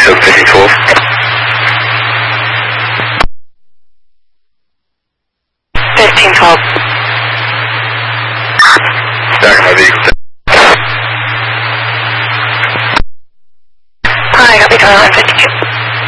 So 1512. Back my vehicle. Hi, copy, Carl, 52.